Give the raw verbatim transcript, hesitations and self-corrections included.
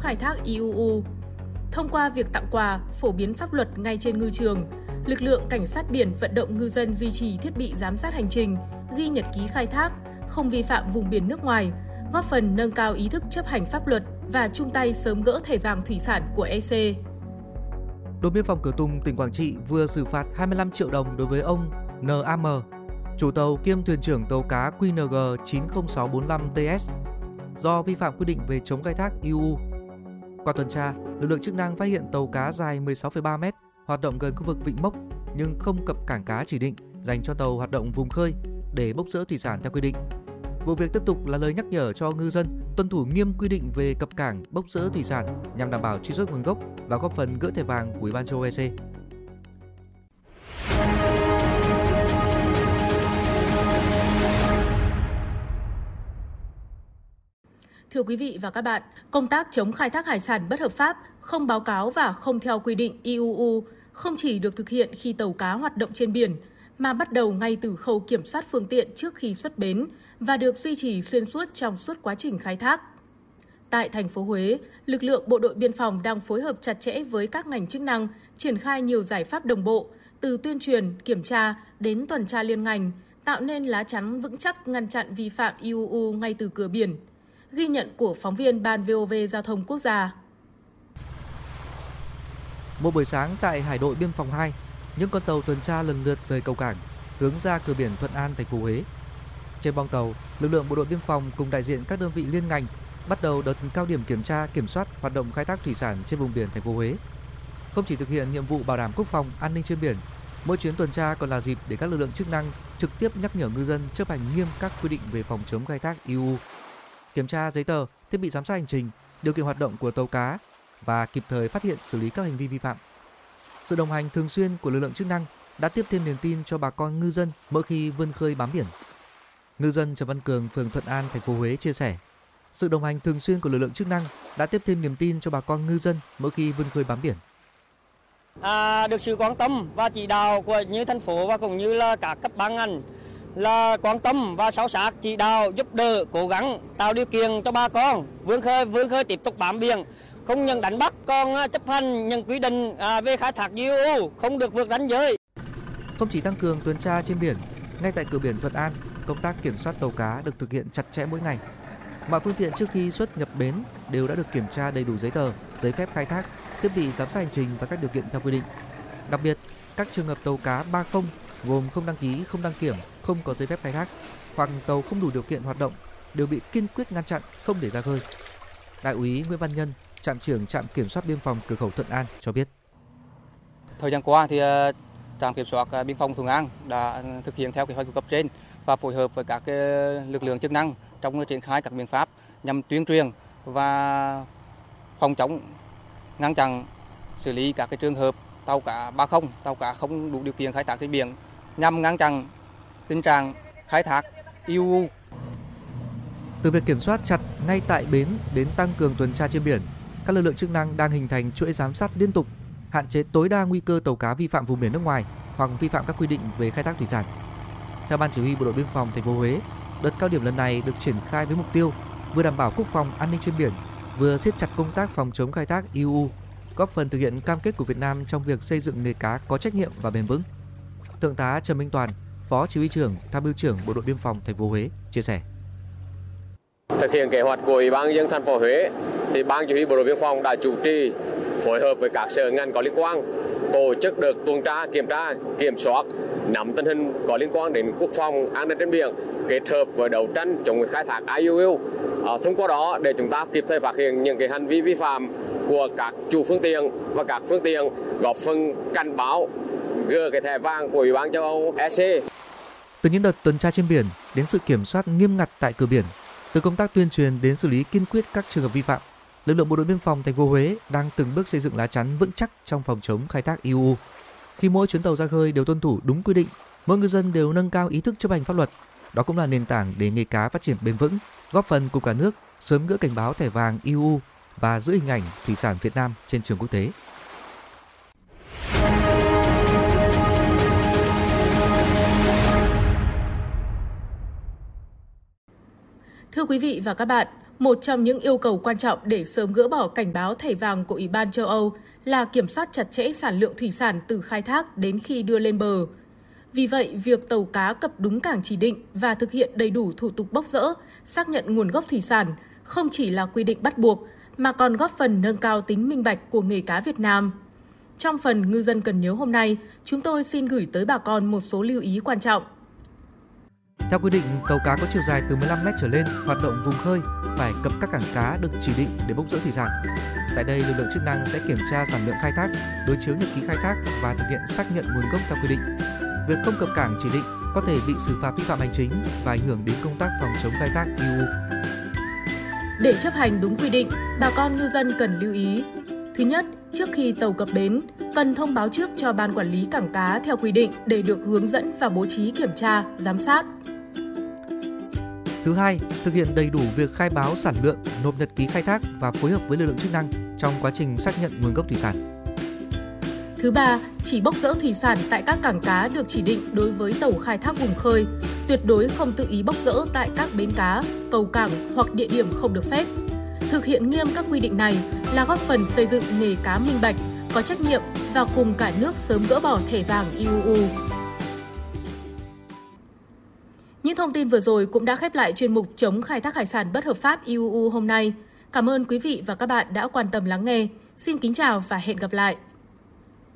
khai thác i u u. Thông qua việc tặng quà, phổ biến pháp luật ngay trên ngư trường, lực lượng cảnh sát biển vận động ngư dân duy trì thiết bị giám sát hành trình, ghi nhật ký khai thác, không vi phạm vùng biển nước ngoài, góp phần nâng cao ý thức chấp hành pháp luật và chung tay sớm gỡ thẻ vàng thủy sản của e xê. Đồn biên phòng Cửa Tùng, tỉnh Quảng Trị vừa xử phạt hai mươi lăm triệu đồng đối với ông en a em, chủ tàu kiêm thuyền trưởng tàu cá quy en giê chín không sáu bốn lăm T S do vi phạm quy định về chống khai thác i u u. Qua tuần tra, lực lượng chức năng phát hiện tàu cá dài mười sáu phẩy ba mét hoạt động gần khu vực Vịnh Mốc nhưng không cập cảng cá chỉ định dành cho tàu hoạt động vùng khơi để bốc rỡ thủy sản theo quy định. Vụ việc tiếp tục là lời nhắc nhở cho ngư dân tuân thủ nghiêm quy định về cập cảng, bốc rỡ thủy sản nhằm đảm bảo truy xuất nguồn gốc và góp phần gỡ thẻ vàng của Ủy ban châu Âu e xê. Thưa quý vị và các bạn, công tác chống khai thác hải sản bất hợp pháp, không báo cáo và không theo quy định i u u không chỉ được thực hiện khi tàu cá hoạt động trên biển, mà bắt đầu ngay từ khâu kiểm soát phương tiện trước khi xuất bến và được duy trì xuyên suốt trong suốt quá trình khai thác. Tại thành phố Huế, lực lượng bộ đội biên phòng đang phối hợp chặt chẽ với các ngành chức năng, triển khai nhiều giải pháp đồng bộ, từ tuyên truyền, kiểm tra đến tuần tra liên ngành, tạo nên lá chắn vững chắc ngăn chặn vi phạm i u u ngay từ cửa biển. Ghi nhận của phóng viên Ban vê o vê Giao thông Quốc gia. Một buổi sáng tại Hải đội Biên phòng hai, những con tàu tuần tra lần lượt rời cầu cảng, hướng ra cửa biển Thuận An, thành phố Huế. Trên bong tàu, lực lượng bộ đội biên phòng cùng đại diện các đơn vị liên ngành bắt đầu đợt cao điểm kiểm tra, kiểm soát hoạt động khai thác thủy sản trên vùng biển thành phố Huế. Không chỉ thực hiện nhiệm vụ bảo đảm quốc phòng, an ninh trên biển, mỗi chuyến tuần tra còn là dịp để các lực lượng chức năng trực tiếp nhắc nhở ngư dân chấp hành nghiêm các quy định về phòng chống khai thác i u u, kiểm tra giấy tờ, thiết bị giám sát hành trình, điều kiện hoạt động của tàu cá và kịp thời phát hiện xử lý các hành vi vi phạm. Sự đồng hành thường xuyên của lực lượng chức năng đã tiếp thêm niềm tin cho bà con ngư dân mỗi khi vươn khơi bám biển. Ngư dân Trần Văn Cường, phường Thuận An, thành phố Huế chia sẻ, sự đồng hành thường xuyên của lực lượng chức năng đã tiếp thêm niềm tin cho bà con ngư dân mỗi khi vươn khơi bám biển. À, được sự quan tâm và chỉ đạo của như thành phố và cũng như là các cấp ban ngành là quan tâm và sâu sát chỉ đạo giúp đỡ, cố gắng tạo điều kiện cho bà con vươn khơi vươn khơi tiếp tục bám biển, không nhận đánh bắt, còn chấp hành những quy định về khai thác i u u, không được vượt ranh giới. Không chỉ tăng cường tuần tra trên biển, ngay tại cửa biển Thuận An, công tác kiểm soát tàu cá được thực hiện chặt chẽ mỗi ngày. Mọi phương tiện trước khi xuất nhập bến đều đã được kiểm tra đầy đủ giấy tờ, giấy phép khai thác, thiết bị giám sát hành trình và các điều kiện theo quy định. Đặc biệt, các trường hợp tàu cá ba không gồm không đăng ký, không đăng kiểm, không có giấy phép khai thác hoặc tàu không đủ điều kiện hoạt động đều bị kiên quyết ngăn chặn, không để ra khơi. Đại úy Nguyễn Văn Nhân, trạm trưởng trạm kiểm soát biên phòng cửa khẩu Thuận An cho biết. Thời gian qua thì trạm kiểm soát biên phòng Thuận An đã thực hiện theo kế hoạch của cấp trên và phối hợp với các lực lượng chức năng trong triển khai các biện pháp nhằm tuyên truyền và phòng chống, ngăn chặn, xử lý các cái trường hợp tàu cá ba không, tàu cá không đủ điều kiện khai thác trên biển, nhằm ngăn chặn tình trạng khai thác i u u. Từ việc kiểm soát chặt ngay tại bến đến tăng cường tuần tra trên biển, các lực lượng chức năng đang hình thành chuỗi giám sát liên tục, hạn chế tối đa nguy cơ tàu cá vi phạm vùng biển nước ngoài hoặc vi phạm các quy định về khai thác thủy sản. Theo Ban Chỉ huy Bộ đội Biên phòng thành phố Huế, đợt cao điểm lần này được triển khai với mục tiêu vừa đảm bảo quốc phòng an ninh trên biển, vừa siết chặt công tác phòng chống khai thác i u u, góp phần thực hiện cam kết của Việt Nam trong việc xây dựng nghề cá có trách nhiệm và bền vững. Thượng tá Trần Minh Toàn, Phó Chỉ huy trưởng, Tham mưu trưởng Bộ đội Biên phòng thành phố Huế chia sẻ. Thực hiện kế hoạch của Ủy ban nhân dân thành phố Huế, thì Ban Chỉ huy Bộ đội Biên phòng đã chủ trì phối hợp với các sở ngành có liên quan tổ chức đợt tuần tra, kiểm tra, kiểm soát, nắm tình hình có liên quan đến quốc phòng an ninh trên biển, kết hợp với đấu tranh chống khai thác i u u. À, thông qua đó để chúng ta kịp thời phát hiện những cái hành vi vi phạm của các chủ phương tiện và các phương tiện, góp phần cảnh báo gỡ cái thẻ vàng của Ủy ban châu Âu e xê. Từ những đợt tuần tra trên biển đến sự kiểm soát nghiêm ngặt tại cửa biển, từ công tác tuyên truyền đến xử lý kiên quyết các trường hợp vi phạm, lực lượng bộ đội biên phòng thành phố Huế đang từng bước xây dựng lá chắn vững chắc trong phòng chống khai thác i u u. Khi mỗi chuyến tàu ra khơi đều tuân thủ đúng quy định, mỗi ngư dân đều nâng cao ý thức chấp hành pháp luật. Đó cũng là nền tảng để nghề cá phát triển bền vững, góp phần cùng cả nước sớm gỡ cảnh báo thẻ vàng i u u và giữ hình ảnh thủy sản Việt Nam trên trường quốc tế. Thưa quý vị và các bạn, Một trong những yêu cầu quan trọng để sớm gỡ bỏ cảnh báo thẻ vàng của Ủy ban châu Âu là kiểm soát chặt chẽ sản lượng thủy sản từ khai thác đến khi đưa lên bờ. Vì vậy, việc tàu cá cập đúng cảng chỉ định và thực hiện đầy đủ thủ tục bốc dỡ, xác nhận nguồn gốc thủy sản không chỉ là quy định bắt buộc, mà còn góp phần nâng cao tính minh bạch của nghề cá Việt Nam. Trong phần Ngư dân cần nhớ hôm nay, chúng tôi xin gửi tới bà con một số lưu ý quan trọng. Theo quy định, tàu cá có chiều dài từ mười lăm mét trở lên hoạt động vùng khơi phải cập các cảng cá được chỉ định để bốc dỡ thủy sản. Tại đây, lực lượng chức năng sẽ kiểm tra sản lượng khai thác, đối chiếu nhật ký khai thác và thực hiện xác nhận nguồn gốc theo quy định. Việc không cập cảng chỉ định có thể bị xử phạt vi phạm hành chính và ảnh hưởng đến công tác phòng chống khai thác e u. Để chấp hành đúng quy định, bà con ngư dân cần lưu ý. Thứ nhất, trước khi tàu cập bến, cần thông báo trước cho ban quản lý cảng cá theo quy định để được hướng dẫn và bố trí kiểm tra, giám sát. Thứ hai, thực hiện đầy đủ việc khai báo sản lượng, nộp nhật ký khai thác và phối hợp với lực lượng chức năng trong quá trình xác nhận nguồn gốc thủy sản. Thứ ba, chỉ bốc dỡ thủy sản tại các cảng cá được chỉ định đối với tàu khai thác vùng khơi, tuyệt đối không tự ý bốc dỡ tại các bến cá, cầu cảng hoặc địa điểm không được phép. Thực hiện nghiêm các quy định này là góp phần xây dựng nghề cá minh bạch, có trách nhiệm và cùng cả nước sớm gỡ bỏ thẻ vàng e u. Những thông tin vừa rồi cũng đã khép lại chuyên mục chống khai thác hải sản bất hợp pháp e u hôm nay. Cảm ơn quý vị và các bạn đã quan tâm lắng nghe. Xin kính chào và hẹn gặp lại!